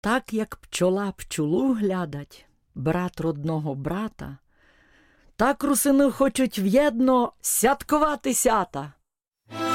Так, як пчола пчолу глядать, брат родного брата, так русини хочуть в'єдно святкувати сята.